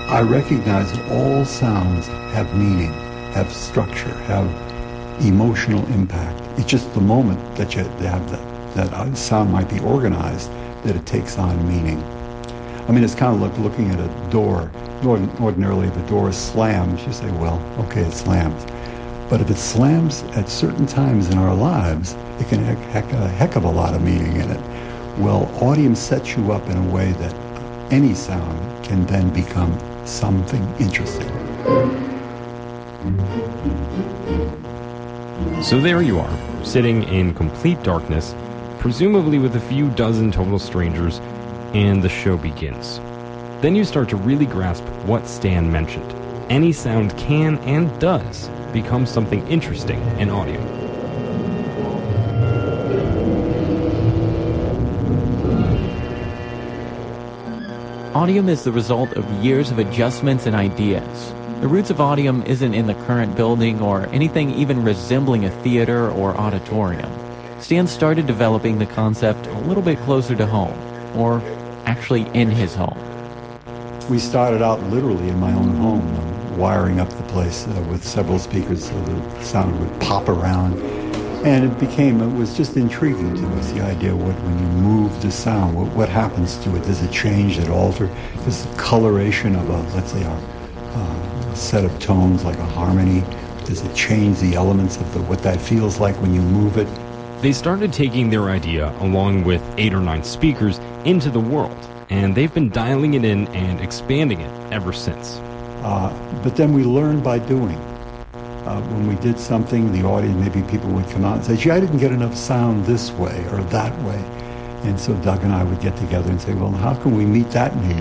I recognize that all sounds have meaning, have structure, have emotional impact. It's just the moment that you have that sound might be organized that it takes on meaning. I mean, it's kind of like looking at a door. Ordinarily, the door slams. You say, well, okay, it slams. But if it slams at certain times in our lives, it can have a heck of a lot of meaning in it. Well, Audium sets you up in a way that any sound can then become something interesting. So there you are, sitting in complete darkness, presumably with a few dozen total strangers, and the show begins. Then you start to really grasp what Stan mentioned. Any sound can and does become something interesting in audio. Audium is the result of years of adjustments and ideas. The roots of Audium isn't in the current building or anything even resembling a theater or auditorium. Stan started developing the concept a little bit closer to home, or actually in his home. We started out literally in my own home, wiring up the place with several speakers so the sound would pop around. And it was just intriguing to us, the idea when you move the sound, what happens to it? Does it change, does it alter? Does the coloration of let's say, our set of tones, like a harmony, does it change the elements of what that feels like when you move it? They started taking their idea, along with 8 or 9 speakers, into the world, and they've been dialing it in and expanding it ever since. But then we learned by doing. When we did something, the audience, maybe people would come out and say, gee, I didn't get enough sound this way or that way. And so Doug and I would get together and say, well, how can we meet that need?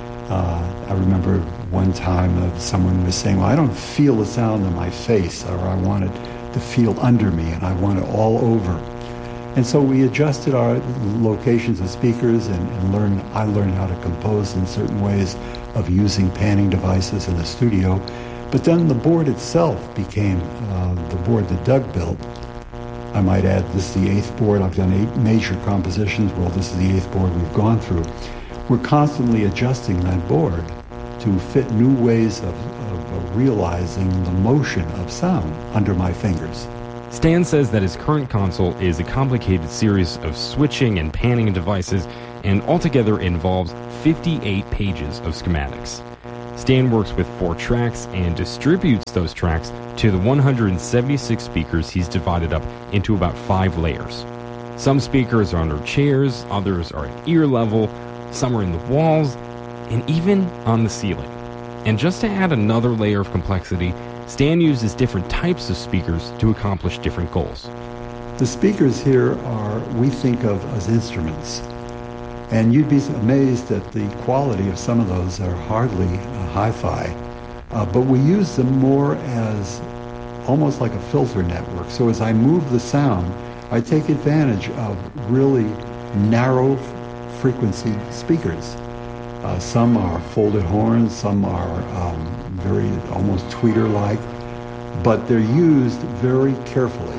I remember one time someone was saying, well, I don't feel the sound in my face, or I want it to feel under me, and I want it all over. And so we adjusted our locations of speakers and I learned how to compose in certain ways of using panning devices in the studio. But then the board itself became the board that Doug built. I might add, this is the 8th board. I've done 8 major compositions. Well, this is the 8th board we've gone through. We're constantly adjusting that board to fit new ways of realizing the motion of sound under my fingers. Stan says that his current console is a complicated series of switching and panning devices, and altogether involves 58 pages of schematics. Stan works with 4 tracks and distributes those tracks to the 176 speakers he's divided up into about 5 layers. Some speakers are under chairs, others are at ear level, some are in the walls, and even on the ceiling. And just to add another layer of complexity, Stan uses different types of speakers to accomplish different goals. The speakers here we think of as instruments. And you'd be amazed at the quality of some of those are hardly hi-fi. But we use them more as almost like a filter network. So as I move the sound, I take advantage of really narrow frequency speakers. Some are folded horns, some are very almost tweeter-like, but they're used very carefully.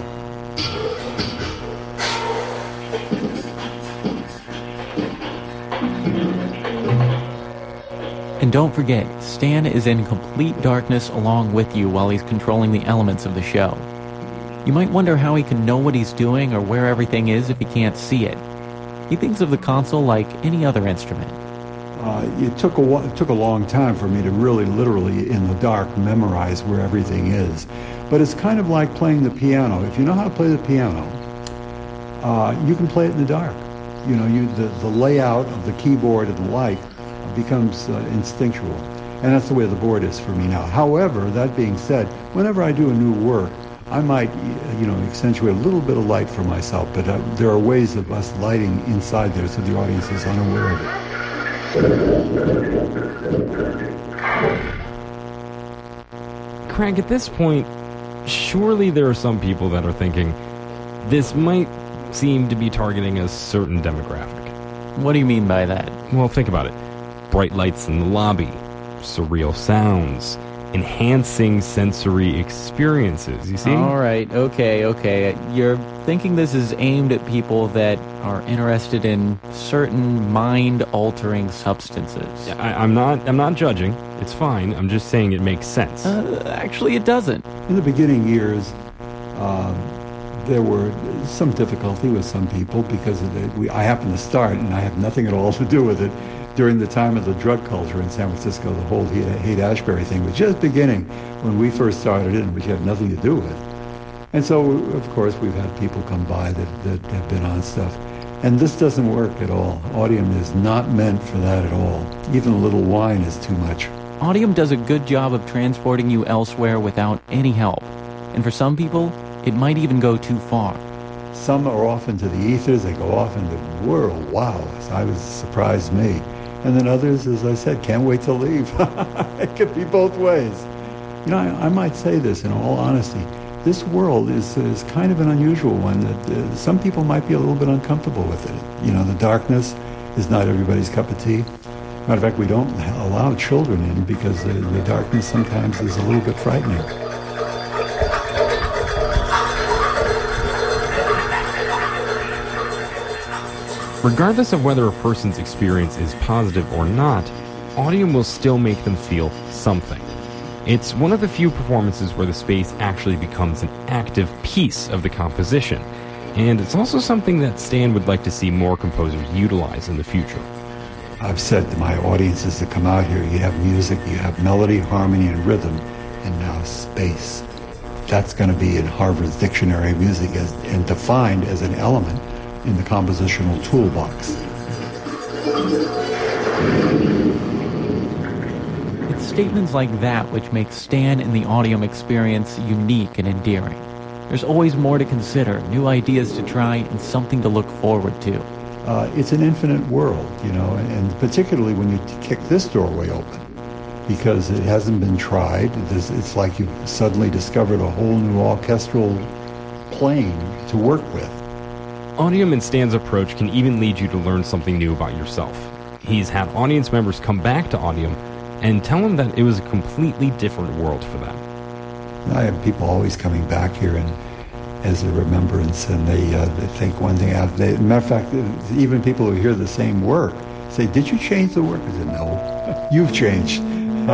And don't forget, Stan is in complete darkness along with you while he's controlling the elements of the show. You might wonder how he can know what he's doing or where everything is if he can't see it. He thinks of the console like any other instrument. It took a long time for me to really, literally, in the dark, memorize where everything is. But it's kind of like playing the piano. If you know how to play the piano, you can play it in the dark. You know, the layout of the keyboard and the like becomes instinctual. And that's the way the board is for me now. However, that being said, whenever I do a new work, I might, accentuate a little bit of light for myself, but there are ways of us lighting inside there so the audience is unaware of it. Craig, at this point, surely there are some people that are thinking, this might seem to be targeting a certain demographic. What do you mean by that? Well, think about it. Bright lights in the lobby, surreal sounds, enhancing sensory experiences. You see? All right, okay. You're thinking this is aimed at people that are interested in certain mind-altering substances. I'm not judging. It's fine. I'm just saying it makes sense. Actually, it doesn't. In the beginning years, there were some difficulty with some people because I happened to start, and I have nothing at all to do with it, during the time of the drug culture in San Francisco. The whole Haight-Ashbury thing was just beginning when we first started it, which had nothing to do with it. And so, of course, we've had people come by that have been on stuff. And this doesn't work at all. Audium is not meant for that at all. Even a little wine is too much. Audium does a good job of transporting you elsewhere without any help. And for some people, it might even go too far. Some are off into the ethers, they go off into the world. Wow, I was surprised me. And then others, as I said, can't wait to leave. It could be both ways. You know, I might say this in all honesty. This world is kind of an unusual one that some people might be a little bit uncomfortable with it. You know, the darkness is not everybody's cup of tea. Matter of fact, we don't allow children in because the darkness sometimes is a little bit frightening. Regardless of whether a person's experience is positive or not, Audium will still make them feel something. It's one of the few performances where the space actually becomes an active piece of the composition, and it's also something that Stan would like to see more composers utilize in the future. I've said to my audiences that come out here, you have music, you have melody, harmony, and rhythm, and now space. That's going to be in Harvard's Dictionary of Music and defined as an element in the compositional toolbox. It's statements like that which make Stan and the Audium experience unique and endearing. There's always more to consider, new ideas to try, and something to look forward to. It's an infinite world, you know, and particularly when you kick this doorway open, because it hasn't been tried. It's like you've suddenly discovered a whole new orchestral plane to work with. Audium and Stan's approach can even lead you to learn something new about yourself. He's had audience members come back to Audium and tell him that it was a completely different world for them. I have people always coming back here and as a remembrance, and they think one thing after. Matter of fact, even people who hear the same work say, "Did you change the work?" I said, "No, you've changed."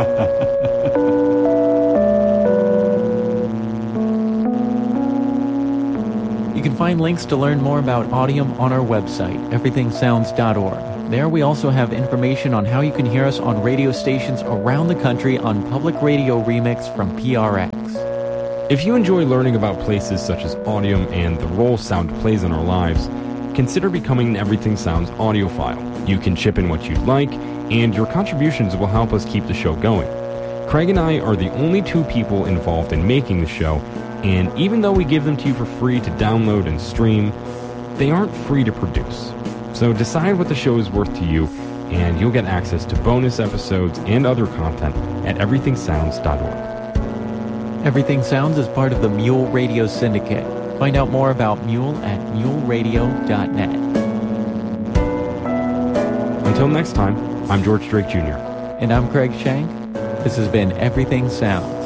You can find links to learn more about Audium on our website, everythingsounds.org. There we also have information on how you can hear us on radio stations around the country on Public Radio Remix from PRX. If you enjoy learning about places such as Audium and the role sound plays in our lives, consider becoming an Everything Sounds audiophile. You can chip in what you'd like, and your contributions will help us keep the show going. Craig and I are the only two people involved in making the show, and even though we give them to you for free to download and stream, they aren't free to produce. So decide what the show is worth to you, and you'll get access to bonus episodes and other content at everythingsounds.org. Everything Sounds is part of the Mule Radio Syndicate. Find out more about Mule at muleradio.net. Until next time, I'm George Drake Jr. And I'm Craig Shank. This has been Everything Sounds.